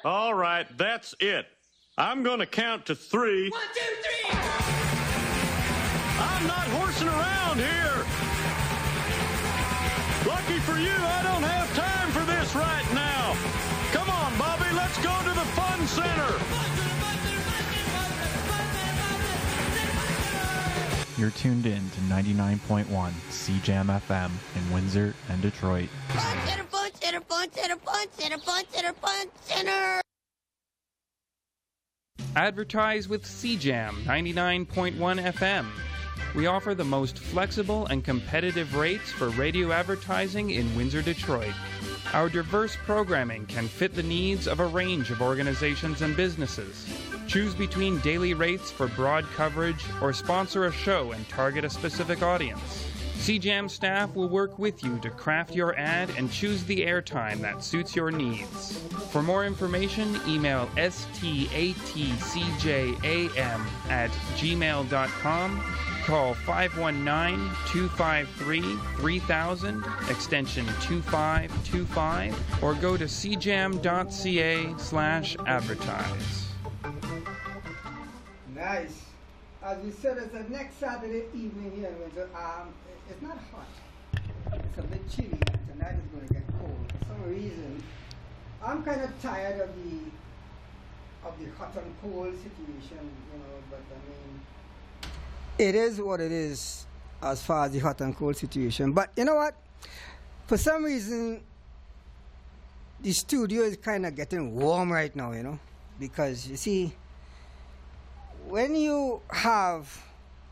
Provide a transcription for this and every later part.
All right, that's it. I'm going to count to 3. 1, 2, 3! I'm not horsing around here. Lucky for you, I don't have time for this right now. Come on, Bobby, let's go to the fun center. You're tuned in to 99.1 CJAM FM in Windsor and Detroit. Center. Advertise with CJAM 99.1 FM. We offer the most flexible and competitive rates for radio advertising in Windsor, Detroit. Our diverse programming can fit the needs of a range of organizations and businesses. Choose between daily rates for broad coverage or sponsor a show and target a specific audience. CJAM staff will work with you to craft your ad and choose the airtime that suits your needs. For more information, email statcjam@gmail.com, call 519-253-3000, extension 2525, or go to cjam.ca/advertise. Nice. As we said, it's the next Saturday evening here in Windsor. It's not hot. It's a bit chilly. Tonight is going to get cold. For some reason, I'm kind of tired of the hot and cold situation, you know. But I mean, it is what it is as far as the hot and cold situation. But you know what? For some reason, the studio is kind of getting warm right now, you know, because you see, when you have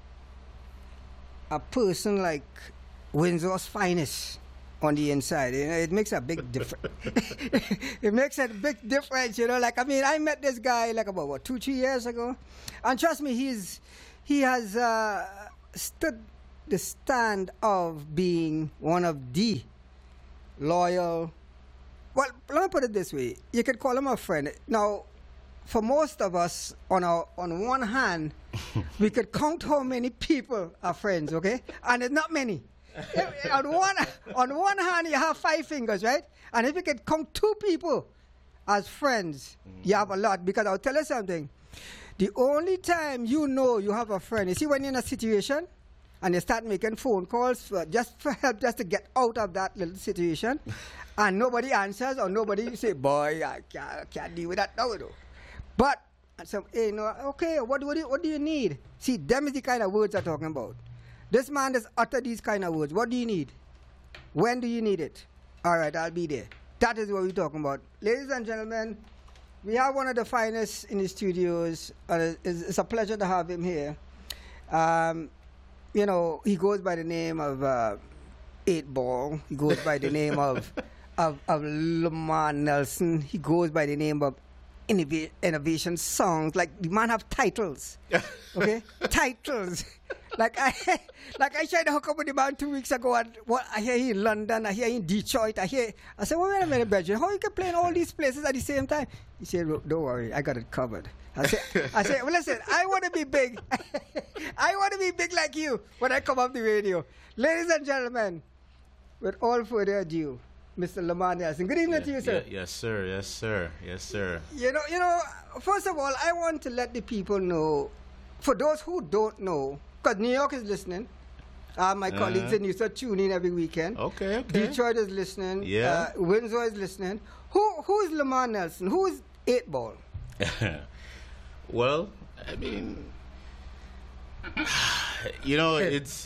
a person like Windsor's finest on the inside, you know, it makes a big difference. It makes a big difference, you know. Like, I mean, I met this guy like about 2-3 years ago, and trust me, he has stood the stand of being one of the loyal. Well, let me put it this way: you could call him a friend. Now, for most of us, on one hand, we could count how many people are friends, okay? And it's not many. on one hand, you have 5 fingers, right? And if you could count 2 people as friends, you have a lot. Because I'll tell you something. The only time you know you have a friend, you see, when you're in a situation and you start making phone calls just for help, just to get out of that little situation, and nobody answers, or nobody say, boy, I can't deal with that now, though. But, so, you know, okay, what do you need? See, them is the kind of words I'm talking about. This man has uttered these kind of words. What do you need? When do you need it? All right, I'll be there. That is what we're talking about. Ladies and gentlemen, we have one of the finest in the studios. It's a pleasure to have him here. You know, he goes by the name of 8Ball. He goes by the name of Lamar Nelson. He goes by the name of Innovation Songs. Like, the man have titles. Okay? Titles. Like I tried to hook up with the man 2 weeks ago, and I hear he in London, I hear he in Detroit, I said, well, wait a minute, Benjamin, how you can play in all these places at the same time? He said, don't worry, I got it covered. I said, well, listen, I want to be big. I want to be big like you when I come off the radio. Ladies and gentlemen, with all further ado, Mr. Lamar Nelson. Good evening to you, sir. Yes, sir. Yes, sir. Yes, sir. You know, first of all, I want to let the people know, for those who don't know, because New York is listening. My colleagues in Houston tune in every weekend. Okay. Detroit is listening. Yeah. Windsor is listening. Who is Lamar Nelson? Who is 8Ball? Well, I mean, you know, it's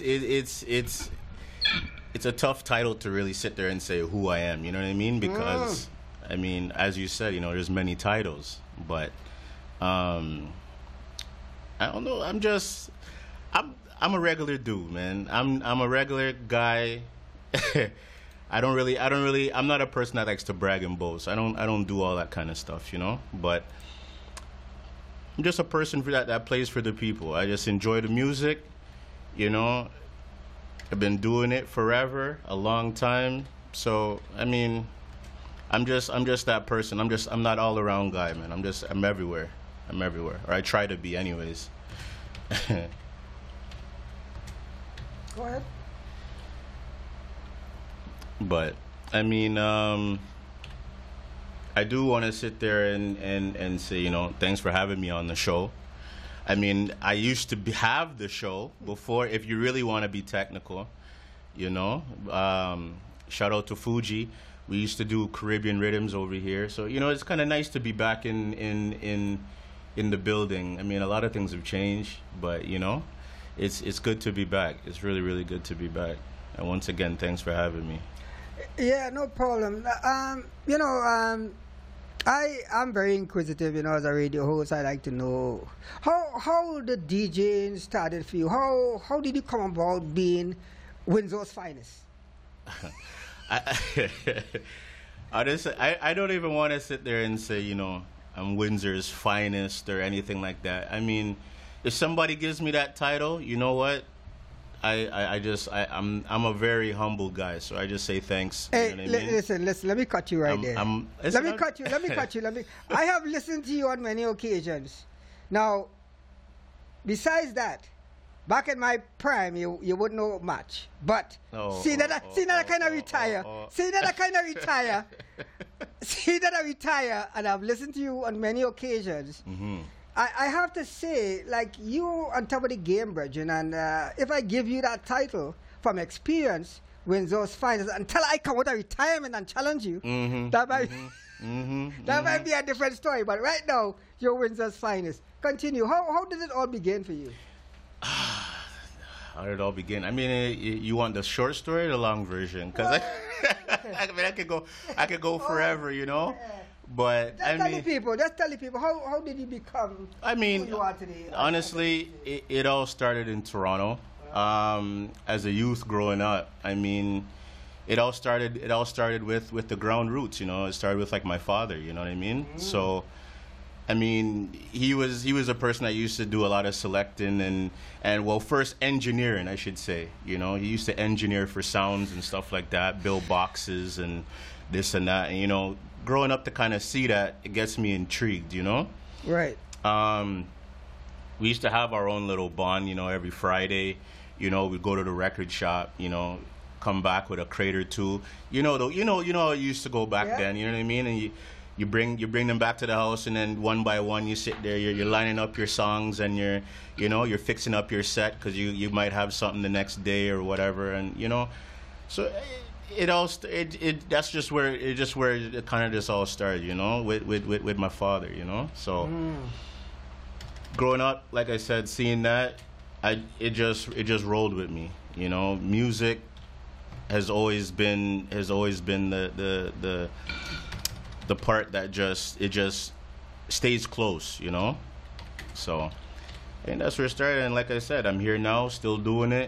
a tough title to really sit there and say who I am. You know what I mean? Because I mean, as you said, you know, there's many titles, but I don't know. I'm a regular dude, man. I'm a regular guy. I'm not a person that likes to brag and boast. I don't do all that kind of stuff, you know. But I'm just a person that plays for the people. I just enjoy the music, you know. I've been doing it forever, a long time. So I mean, I'm just that person. I'm not all around guy, man. I'm everywhere. Or I try to be, anyways. Go ahead. But I mean, I do want to sit there and say, you know, thanks for having me on the show. I mean, I used to have the show before, if you really want to be technical, you know. Shout out to Fuji. We used to do Caribbean rhythms over here. So, you know, it's kind of nice to be back in the building. I mean, a lot of things have changed, but, you know, it's good to be back. It's really, really good to be back. And once again, thanks for having me. Yeah, no problem. You know, I'm very inquisitive, you know, as a radio host. I like to know how the DJing started for you. How did you come about being Windsor's finest? Honestly, I don't even want to sit there and say, you know, I'm Windsor's finest or anything like that. I mean, if somebody gives me that title, you know what? I'm a very humble guy, so I just say thanks. Hey, you know what I mean? listen, let me cut you right there. Let me cut you. I have listened to you on many occasions. Now, besides that, back in my prime, you wouldn't know much. But see that I kind of retire. See that I retire, and I've listened to you on many occasions. Mm-hmm. I have to say, like, you on top of the game, Bridget, and if I give you that title from experience, Windsor's finest, until I come out of retirement and challenge you, that might be a different story. But right now, you're Windsor's finest. Continue. How did it all begin for you? How did it all begin? I mean, you want the short story or the long version? Because I mean, I could go forever, you know. But just tell the people how did you become who you are today? Honestly, it all started in Toronto. As a youth growing up, I mean, it all started with the ground roots, you know. It started with like my father, you know what I mean? So I mean, he was a person that used to do a lot of selecting and well, first engineering, I should say. You know, he used to engineer for sounds and stuff like that, build boxes and this and that, and you know, growing up to kind of see that, it gets me intrigued, you know? Right. We used to have our own little bond, you know, every Friday. You know, we'd go to the record shop, you know, come back with a crate or two. You know how it used to go back then, you know what I mean? And you bring them back to the house, and then one by one you sit there, you're lining up your songs, and you're fixing up your set because you might have something the next day or whatever, and you know, so that's just where it kind of just all started, you know, with my father, you know. So growing up, like I said, seeing that, it just rolled with me, you know. Music has always been the part that just stays close, you know. So, and that's where it started. And like I said, I'm here now, still doing it.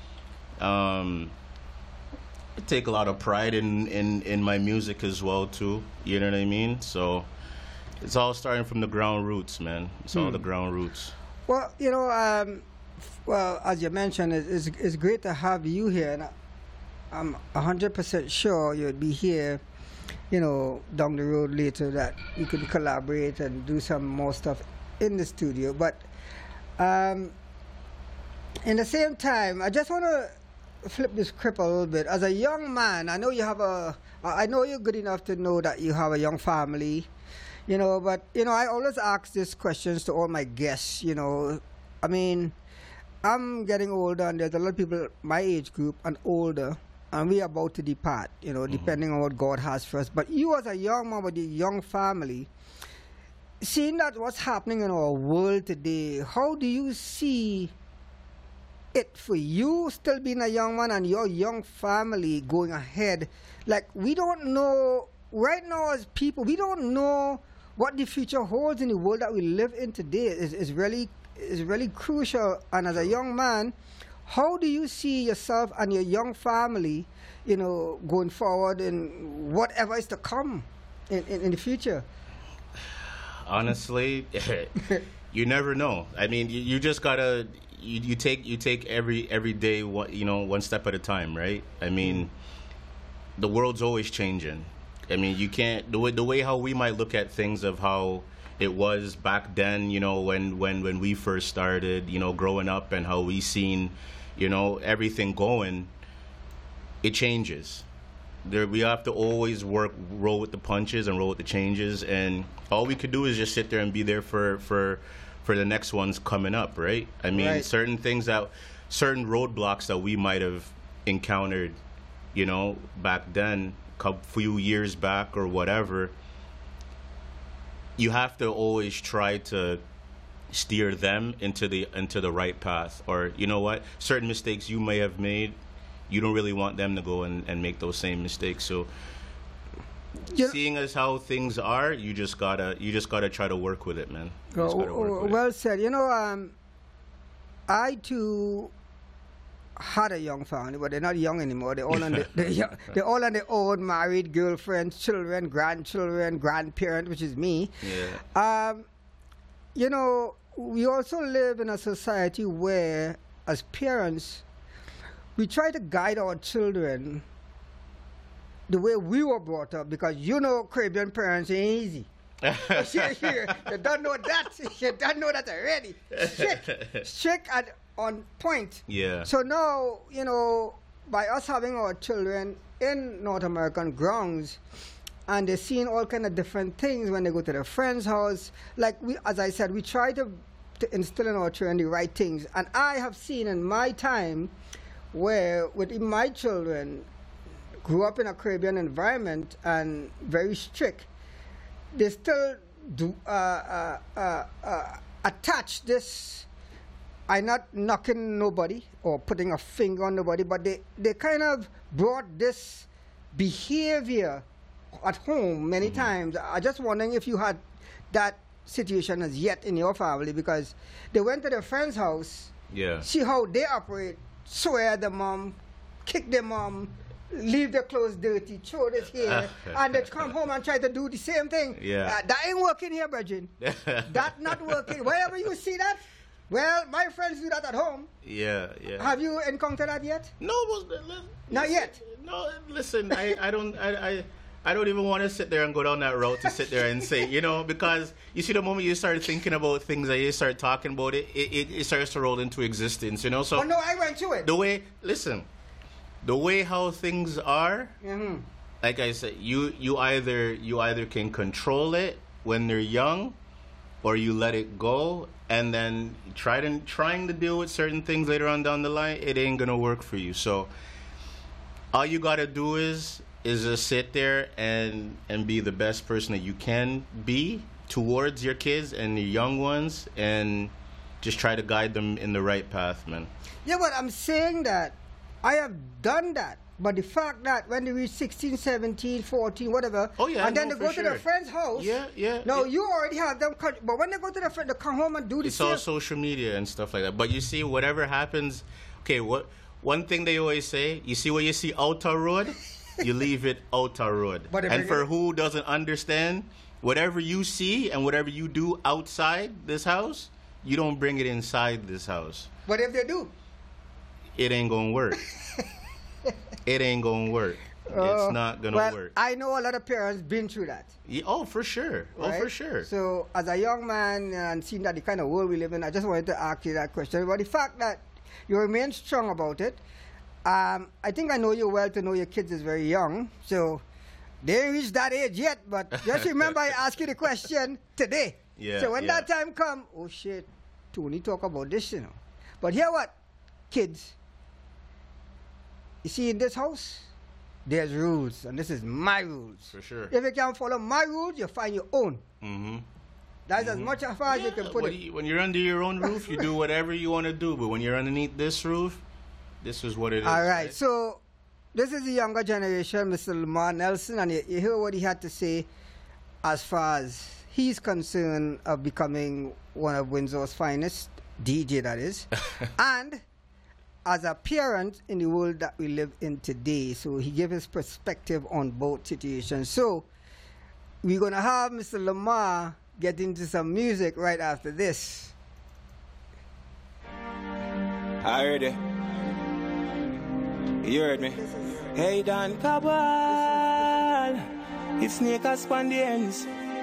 I take a lot of pride in my music as well too. You know what I mean? So it's all starting from the ground roots, man. It's all the ground roots. Well, you know, well, as you mentioned, it's great to have you here, and I'm 100% sure you'll be here, you know, down the road later, that we could collaborate and do some more stuff in the studio. But in the same time, I just want to flip the script a little bit. As a young man, I know you're good enough to know that you have a young family, you know, but, you know, I always ask these questions to all my guests, you know. I mean, I'm getting older, and there's a lot of people my age group and older, and we are about to depart, you know, depending on what God has for us. But you, as a young man with a young family, seeing that what's happening in our world today, how do you see it for you still being a young man and your young family going ahead? Like, we don't know, right now as people, we don't know what the future holds in the world that we live in today. Is really crucial. And as a young man, how do you see yourself and your young family, you know, going forward in whatever is to come in the future? Honestly, you never know. I mean, you just gotta you take every day, you know, one step at a time, right? I mean, the world's always changing. I mean, you can't the way how we might look at things of how it was back then, you know, when we first started, you know, growing up, and how we seen, you know, everything going. It changes, We have to always roll with the punches and roll with the changes, and all we could do is just sit there and be there for the next ones coming up, right? I mean, certain roadblocks that we might have encountered, you know, back then, a few years back or whatever, you have to always try to steer them into the right path. Or, you know what, certain mistakes you may have made, you don't really want them to go and make those same mistakes. So seeing as how things are, you just gotta try to work with it, man. Well said. You know, I too had a young family, but they're not young anymore. They're all on they're all on their own, married, girlfriends, children, grandchildren, grandparents, which is me. Yeah. You know, we also live in a society where, as parents, we try to guide our children the way we were brought up, because you know Caribbean parents ain't easy. You don't know that. You don't know that already. Strict and on point. Yeah. So now, you know, by us having our children in North American grounds, and they're seeing all kind of different things when they go to their friend's house. Like as I said, we try to instill in our children the right things. And I have seen in my time where within my children grew up in a Caribbean environment and very strict, they still do attach this. I'm not knocking nobody or putting a finger on nobody, but they kind of brought this behavior at home many times. I just wondering if you had that situation as yet in your family, because they went to their friend's house, see how they operate, swear at the mom, kick their mom, leave their clothes dirty, throw this here, and they come home and try to do the same thing. That ain't working here, Bridget. That not working. Wherever you see that, well, my friends do that at home. Yeah. Have you encountered that yet? No, not yet. No, listen, I don't even want to sit there and go down that route to sit there and say, you know, because you see, the moment you start thinking about things and you start talking about it, it starts to roll into existence, you know. So, no, I went to it. The way how things are, like I said, you either can control it when they're young, or you let it go, and then trying to deal with certain things later on down the line, it ain't gonna work for you. So all you gotta do is just sit there and be the best person that you can be towards your kids and your young ones, and just try to guide them in the right path, man. Yeah, but I'm saying that I have done that. But the fact that when they reach 16, 17, 14, whatever, and then they go to their friend's house. No, you already have them. But when they go to their friend, they come home and do the same. It's all social media and stuff like that. But you see, whatever happens, one thing they always say, you see what you see outer road, you leave it outer road. And for who doesn't understand, whatever you see and whatever you do outside this house, you don't bring it inside this house. But if they do? It ain't gonna work. It ain't gonna work. It's not gonna work. I know a lot of parents been through that. Oh, for sure. Right? Oh, for sure. So, as a young man and seeing that the kind of world we live in, I just wanted to ask you that question. But the fact that you remain strong about it, I think I know you well to know your kids is very young. So, they ain't reached that age yet. But just remember I asked you the question today. So, when that time come, oh shit, Tony talk about this, you know. But hear what, kids. You see, in this house, there's rules, and this is my rules. For sure. If you can't follow my rules, you find your own. That's as much as far as you can put it. When you're under your own roof, you do whatever you want to do. But when you're underneath this roof, this is what it is. All right. So this is the younger generation, Mr. Lamar Nelson, and you hear what he had to say as far as he's concerned of becoming one of Windsor's finest, DJ that is, and as a parent in the world that we live in today. So he gave his perspective on both situations. So we're going to have Mr. Lamar get into some music right after this. I heard it. You heard me. Hey, Don Cabal. It's Sneakers on the ends.